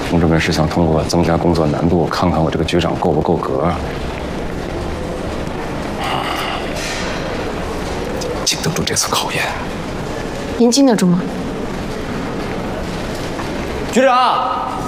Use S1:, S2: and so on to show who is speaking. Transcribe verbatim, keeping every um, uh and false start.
S1: 同志们是想通过增加工作难度，看看我这个局长够不够格，经得住这次考验。
S2: 您经得住吗？
S3: 局长。